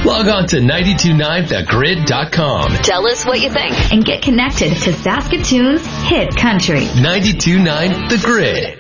Log on to 929thegrid.com. Tell us what you think. And get connected to Saskatoon's hit country. 929 The Grid.